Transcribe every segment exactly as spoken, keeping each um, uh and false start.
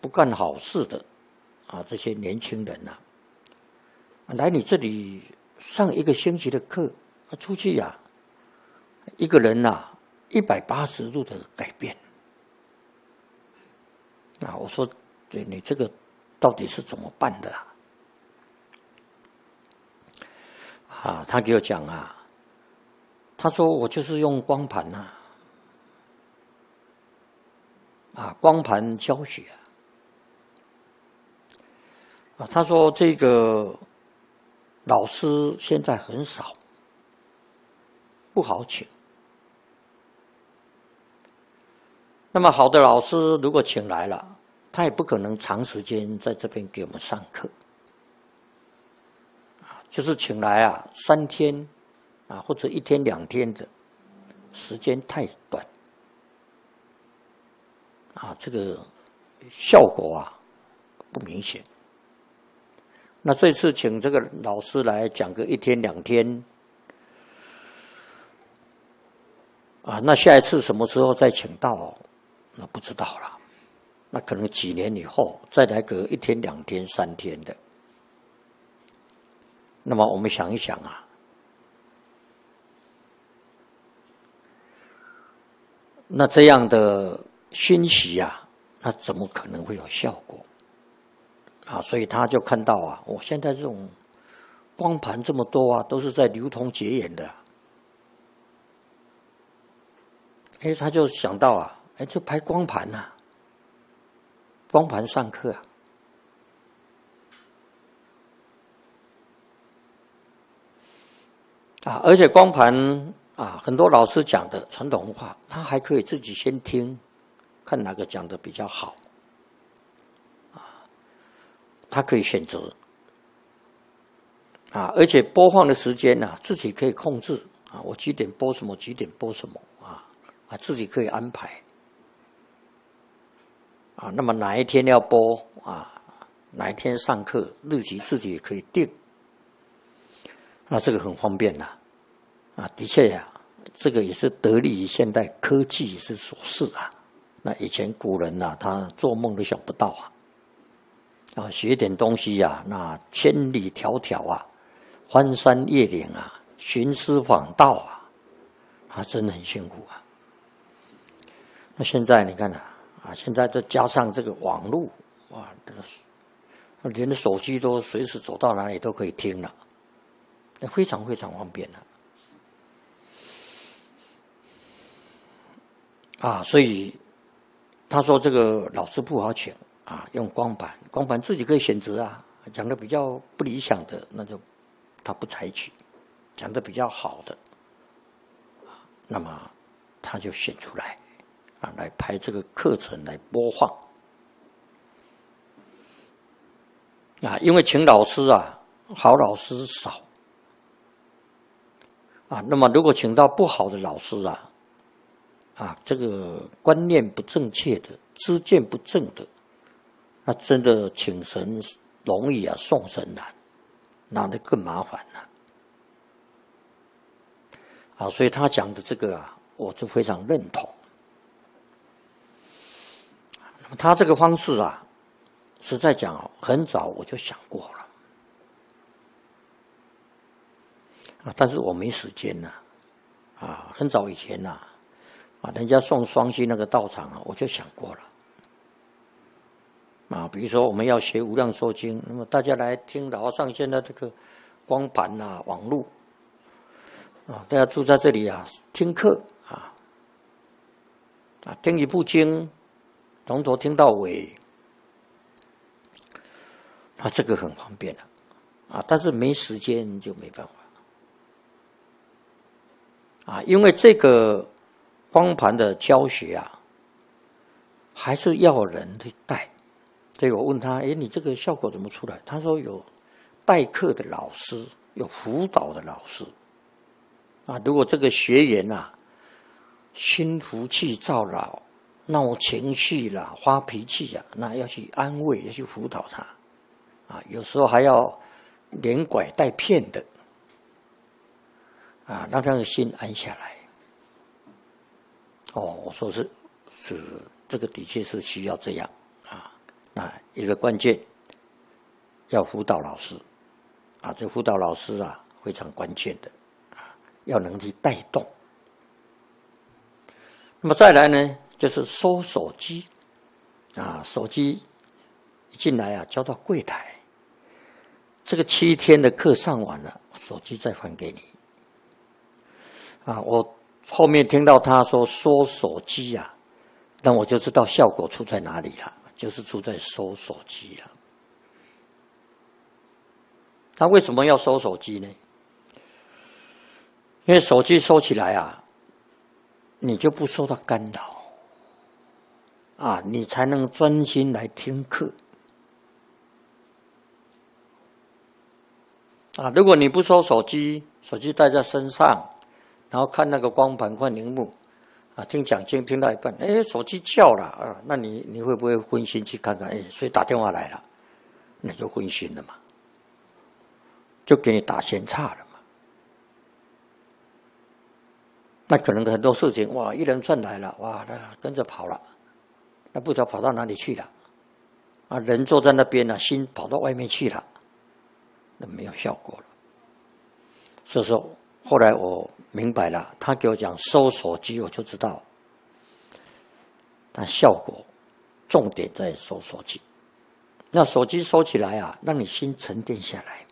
不干好事的啊这些年轻人呐、啊，来你这里上一个星期的课，啊、出去呀、啊，一个人呐、啊，一百八十度的改变。啊，我说，对你这个到底是怎么办的啊？啊，他给我讲啊，他说我就是用光盘呐、啊，啊，光盘教学啊，啊，他说这个老师现在很少，不好请。那么好的老师如果请来了，他也不可能长时间在这边给我们上课，啊，就是请来啊三天，啊或者一天两天的时间太短，啊这个效果啊不明显。那这次请这个老师来讲个一天两天，啊那下一次什么时候再请到？那不知道了，那可能几年以后再来个一天、两天、三天的。那么我们想一想啊，那这样的熏习啊，那怎么可能会有效果啊？所以他就看到啊，我现在这种光盘这么多啊，都是在流通结缘的。哎，他就想到啊。哎，就拍光盘呐、啊，光盘上课啊，啊，而且光盘啊，很多老师讲的传统文化，他还可以自己先听，看哪个讲的比较好，啊，他可以选择，啊，而且播放的时间呢、啊，自己可以控制啊，我几点播什么，几点播什么啊，啊，自己可以安排。啊，那么哪一天要播啊？哪一天上课日期自己也可以定，那这个很方便呐、啊。啊，的确呀、啊，这个也是得力于现代科技之所示啊。那以前古人呐、啊，他做梦都想不到啊。啊，学点东西呀、啊，那千里迢迢啊，翻山越岭啊，寻师访道啊，他真的很辛苦啊。那现在你看啊。啊，现在再加上这个网络，哇，连手机都随时走到哪里都可以听了，非常非常方便了。啊，所以他说这个老师不好请啊，用光盘，光盘自己可以选择啊，讲的比较不理想的，那就他不采取；讲的比较好的，那么他就选出来。啊，来拍这个课程来播放啊，因为请老师啊，好老师少啊，那么如果请到不好的老师啊，啊，这个观念不正确的、知见不正的，那真的请神容易啊，送神难，那就更麻烦了。啊，所以他讲的这个啊，我就非常认同。他这个方式啊，实在讲哦，很早我就想过了啊，但是我没时间呐啊，啊，很早以前呐啊，啊，人家送双溪那个道场啊，我就想过了啊，比如说我们要学无量寿经，那么大家来听老和尚现在这个光盘啊、网络啊，大家住在这里啊，听课啊，啊，听一部经。从头听到尾，啊，这个很方便了，啊，但是没时间就没办法，啊，因为这个光盘的教学啊，还是要人去带，所以我问他，哎，你这个效果怎么出来？他说有代课的老师，有辅导的老师，啊，如果这个学员啊，心浮气躁了。闹情绪啦，发脾气啊，那要去安慰，要去辅导他，啊，有时候还要连拐带骗的，啊，让他的心安下来。哦，我说是是，这个的确是需要这样啊。 那一个关键要辅导老师啊，这辅导老师啊非常关键的啊，要能去带动。那么再来呢，就是收手机啊，手机一进来啊，交到柜台，这个七天的课上完了，手机再还给你啊。我后面听到他说收手机啊，那我就知道效果出在哪里了，就是出在收手机了。他为什么要收手机呢？因为手机收起来啊，你就不受到干扰啊，你才能专心来听课啊。如果你不收手机，手机带在身上，然后看那个光盘、看荧幕啊，听讲经听到一半，哎，手机叫了啊，那你你会不会分心去看看？哎，谁打电话来了？那就分心了嘛，就给你打闲岔了嘛。那可能很多事情哇，一连串来了，哇，那跟着跑了，那不知道跑到哪里去了啊？人坐在那边呢、啊，心跑到外面去了，那没有效果了。所以说，后来我明白了，他给我讲收手机，我就知道，但效果重点在收手机。那手机收起来啊，让你心沉淀下来。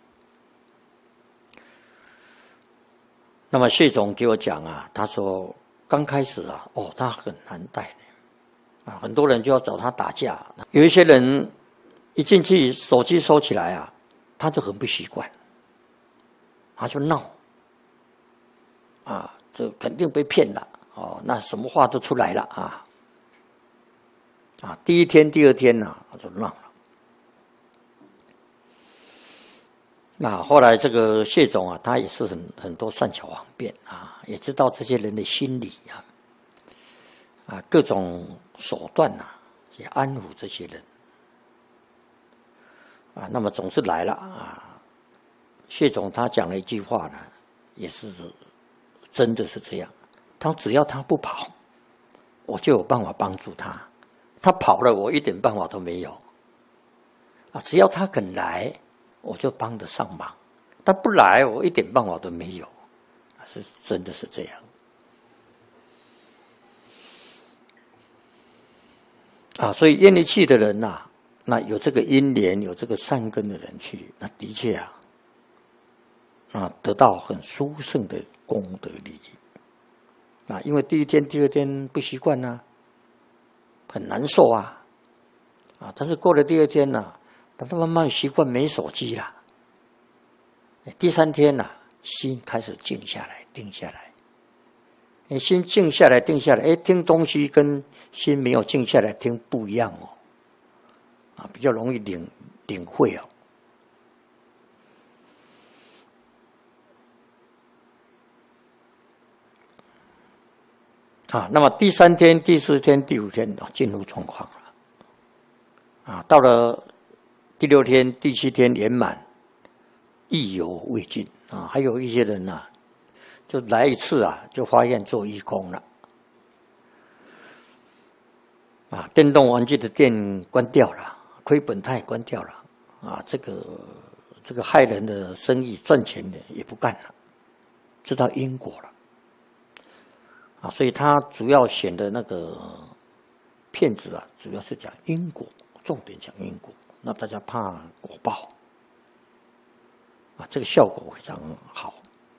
那么谢总给我讲啊，他说刚开始啊，哦，他很难带啊，很多人就要找他打架。有一些人一进去手机收起来啊，他就很不习惯，他就闹啊，这肯定被骗了哦，那什么话都出来了啊啊！第一天、第二天呢、啊，就闹了。那后来这个谢总啊，他也是很很多善巧方便啊，也知道这些人的心理啊，啊，各种手段啊，也安抚这些人啊。那么总是来了啊，谢总他讲了一句话呢，也是真的是这样。他只要他不跑，我就有办法帮助他；他跑了，我一点办法都没有啊。只要他肯来，我就帮得上忙，他不来，我一点办法都没有，是真的是这样啊。所以愿意去的人呐、啊，那有这个因缘、有这个善根的人去，那的确啊，啊得到很殊胜的功德利益啊。因为第一天、第二天不习惯啊，很难受啊，啊，但是过了第二天呢、啊。他慢慢习惯没手机了，第三天呢、啊，心开始静下来、定下来。心静下来、定下来，哎，听东西跟心没有静下来听不一样哦，啊，比较容易领领会哦。啊，那么第三天、第四天、第五天啊，进入状况了，啊，到了。第六天、第七天圆满，意犹未尽啊！还有一些人呐、啊，就来一次啊，就发现做义工了啊！电动玩具的店关掉了，亏本他也关掉了啊！这个这个害人的生意赚钱的也不干了，知道因果了啊！所以他主要选的那个骗子啊，主要是讲因果，重点讲因果。那大家怕果报啊，这个效果非常好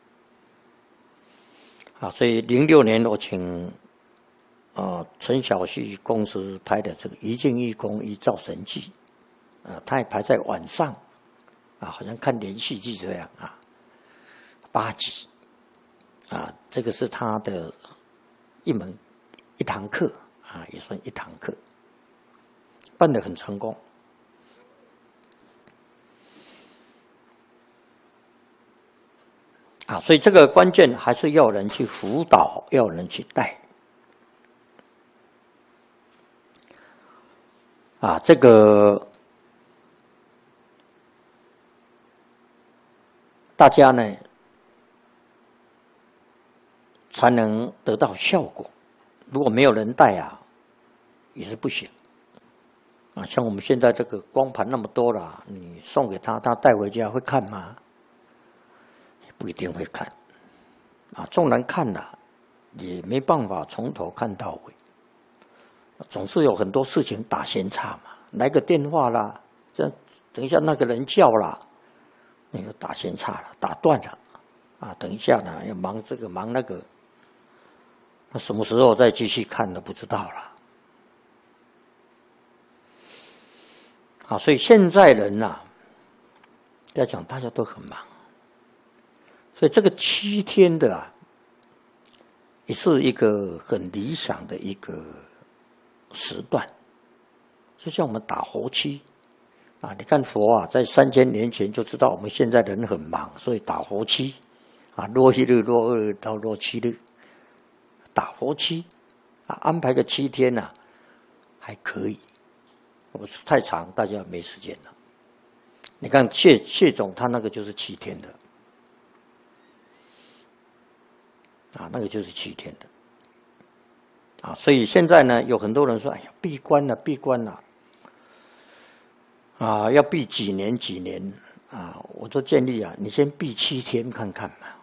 啊，所以零六年我请啊陈小旭公司拍的这个《一境一公一造神记》啊，他也排在晚上啊，好像看连续剧这样啊，八集啊，这个是他的一门一堂课啊，也算一堂课，办得很成功。啊，所以这个关键还是要人去辅导，要人去带。啊，这个大家呢才能得到效果。如果没有人带啊，也是不行。 啊，像我们现在这个光盘那么多了，你送给他，他带回家会看吗？也不一定会看。啊，纵然看了，也没办法从头看到尾。总是有很多事情打闲岔嘛，来个电话啦，这等一下那个人叫啦，那个打闲岔了，打断了。啊，等一下呢，要忙这个忙那个，那什么时候再继续看都不知道了。啊，所以现在人呐、啊，要讲大家都很忙，所以这个七天的啊，也是一个很理想的一个时段，就像我们打佛七啊，你看佛啊，在三千年前就知道我们现在人很忙，所以打佛七啊，落一日、落二日到落七日，打佛七啊，安排个七天呐、啊，还可以。我太长，大家没时间了。你看谢谢总他那个就是七天的，啊，那个就是七天的，啊，所以现在呢，有很多人说，哎呀，闭关了，闭关了，啊，要闭几年几年啊？我都建议啊，你先闭七天看看嘛。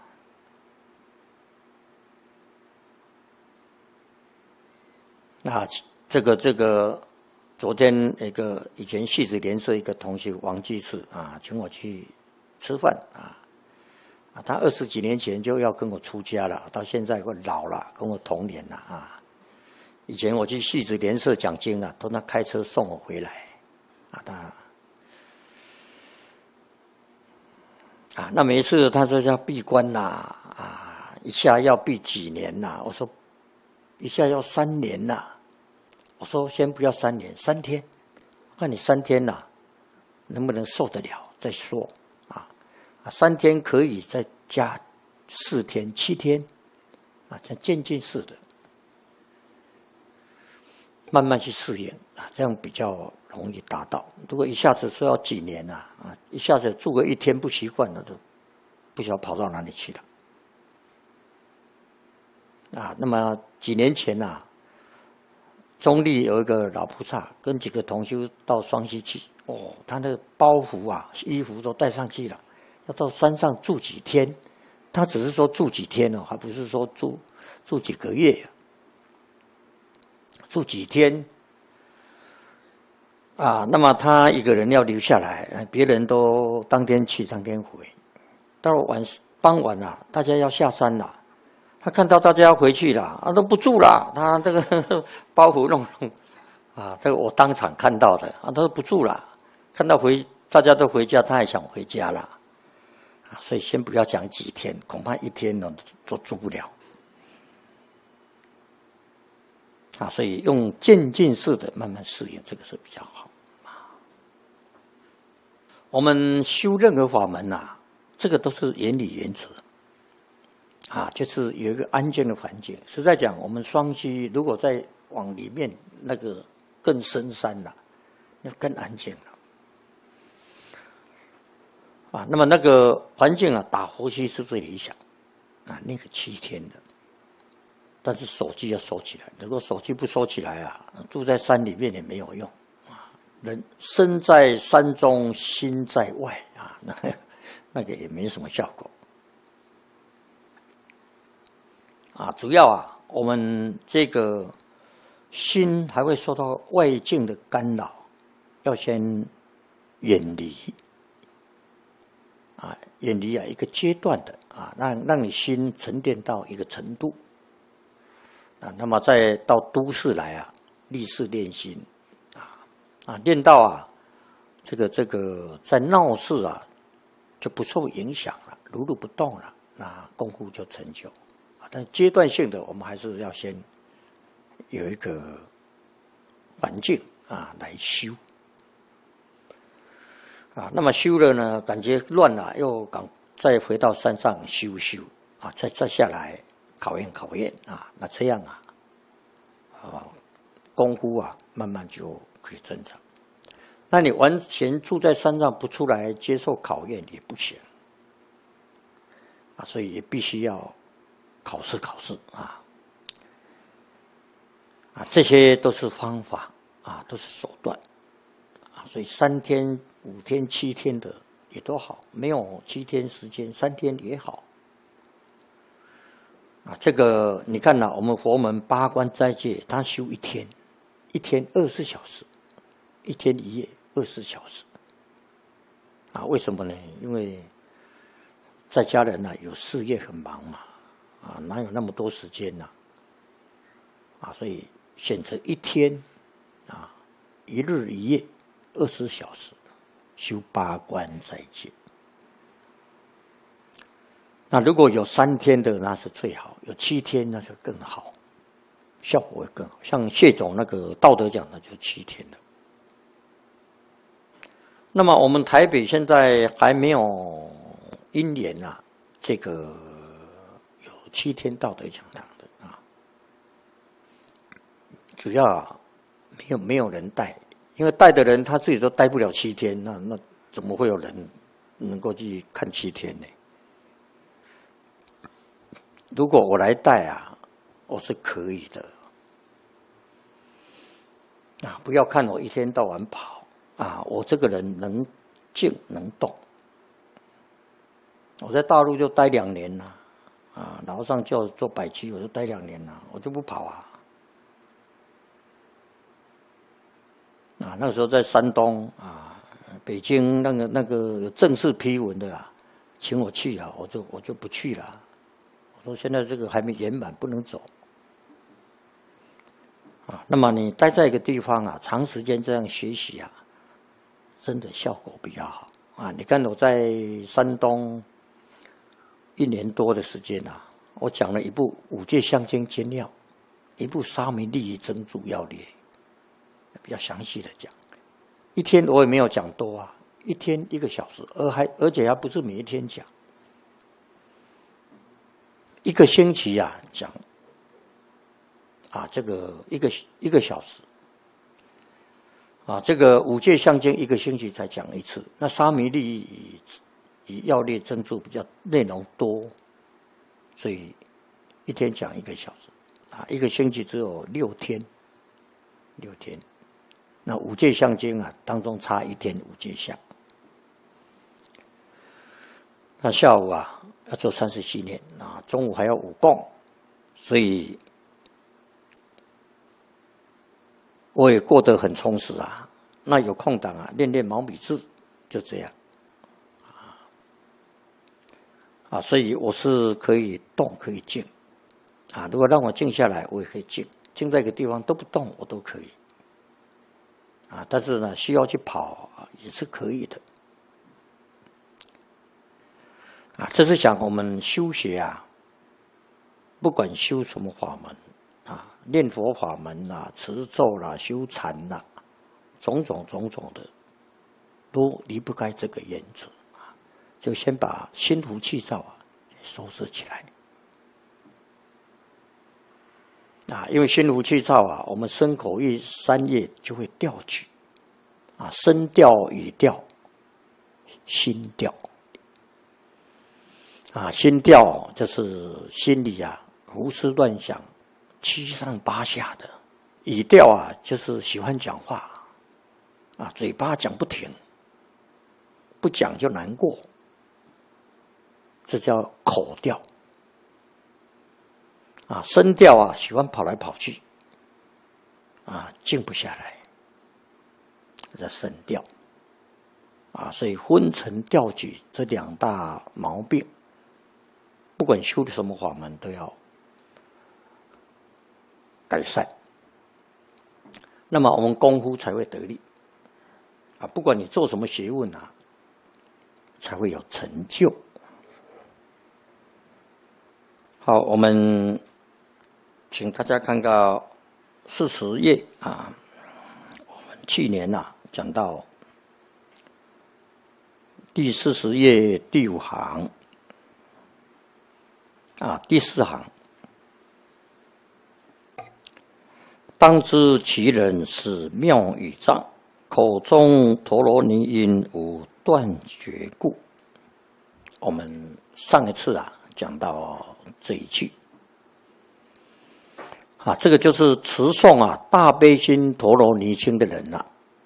啊，这个这个。昨天一个以前戏子联社一个同学王居士啊，请我去吃饭啊，啊，他二十几年前就要跟我出家了，到现在我老了，跟我同年了啊。以前我去戏子联社讲经啊，都他开车送我回来啊，他啊，那每一次他说要闭关呐啊，一下要闭几年呐，我说一下要三年呐。我说先不要三年，三天，看你三天呐、啊，能不能受得了再说啊？啊，三天可以再加四天、七天，啊，这渐进式的，慢慢去适应啊，这样比较容易达到。如果一下子说要几年呐、啊，啊，一下子住个一天不习惯了，都不晓得跑到哪里去了。啊，那么几年前呐、啊。中立有一个老菩萨，跟几个同修到双溪去。哦，他那个包袱啊、衣服都带上去了，要到山上住几天。他只是说住几天哦，还不是说住住几个月、啊，住几天啊。那么他一个人要留下来，别人都当天去当天回。到了晚傍晚啊，大家要下山了。他看到大家要回去了，啊，都不住了。他这个呵呵包袱弄弄，啊，这个我当场看到的，啊，他都不住了。看到回大家都回家，他还想回家了，啊，所以先不要讲几天，恐怕一天呢都住不了。啊，所以用渐进式的慢慢适应，这个是比较好。啊，我们修任何法门呐、啊，这个都是原理原则。啊，就是有一个安静的环境。实在讲，我们双溪如果再往里面那个更深山了，要更安静了。啊，那么那个环境啊，打佛七是最理想。啊，那个七天的，但是手机要收起来。如果手机不收起来啊，住在山里面也没有用。啊，人身在山中，心在外啊，那个那个也没什么效果。啊，主要啊，我们这个心还会受到外境的干扰，要先远离啊，远离啊一个阶段的啊，让让你心沉淀到一个程度啊，那么再到都市来啊，立誓练心啊啊，练到啊，这个这个在闹市啊就不受影响了，如如不动了，那功夫就成就。但阶段性的，我们还是要先有一个环境啊来修啊。那么修了呢，感觉乱了，又赶再回到山上修修啊，再再下来考验考验啊。那这样啊，啊功夫啊，慢慢就可以增长。那你完全住在山上不出来接受考验也不行啊，所以也必须要。考试考试啊啊，这些都是方法啊，都是手段所以三天、五天、七天的也都好，没有七天时间，三天也好。啊，这个你看呐，我们佛门八关斋戒，他修一天，一天二十四小时，一天一夜二十四小时。啊，为什么呢？因为在家人呢、啊、有事业很忙嘛，啊，哪有那么多时间呢、啊？啊，所以选择一天，啊，一日一夜二十四小时修八关斋戒。那如果有三天的，那是最好；有七天，那就更好，效果会更好。像谢总那个道德讲的，就七天了。那么我们台北现在还没有因缘啊，这个有七天道德讲堂的啊，主要啊没有没有人带，因为带的人他自己都待不了七天，那那怎么会有人能够去看七天呢？如果我来带啊，我是可以的啊！不要看我一天到晚跑啊，我这个人能静能动。我在大陆就待两年了啊，老上叫做百期，我就待两年了，我就不跑啊。啊，那个时候在山东啊，北京那个那个有正式批文的啊，请我去啊，我就我就不去了。我说现在这个还没圆满，不能走啊。那么你待在一个地方啊，长时间这样学习啊，真的效果比较好啊。你看我在山东一年多的时间啊，我讲了一部《五戒相经简要》，一部《沙弥利益真注要略》，比较详细的讲。一天我也没有讲多啊，一天一个小时，而还而且还不是每一天讲。一个星期啊讲啊这个一个一个小时啊，这个五戒相经一个星期才讲一次。那沙弥利益以要略真注比较内容多，所以一天讲一个小时啊，一个星期只有六天，六天。那五戒相经啊当中差一天五戒相。那下午啊要做三十七念啊，中午还要五供，所以我也过得很充实啊。那有空档啊，练练毛笔字，就这样啊啊，所以我是可以动可以静啊。如果让我静下来，我也可以静，静在一个地方都不动，我都可以啊。但是呢，需要去跑啊，也是可以的。啊，这是讲我们修学啊，不管修什么法门啊，念佛法门啦、啊、持咒啦、啊、修禅啦、啊，种种种种的，都离不开这个原则啊。就先把心浮气躁啊收拾起来啊，因为心浮气躁啊，我们身口意三业就会调举啊，身调、语调、心调。啊，心调就是心里啊胡思乱想、七上八下的；语调啊就是喜欢讲话，啊，嘴巴讲不停，不讲就难过，这叫口调。啊，声调啊喜欢跑来跑去，啊，静不下来，这叫声调。啊，所以昏沉调举这两大毛病。不管修的什么法门，都要改善，那么我们功夫才会得力啊！不管你做什么学问啊，才会有成就。好，我们请大家看到四十页啊，我们去年啊讲到第四十页第五行。啊，第四行，当知其人是妙语障，口中陀罗尼音无断绝故。我们上一次啊讲到这一句，啊，这个就是持诵啊大悲心陀罗尼经的人啊，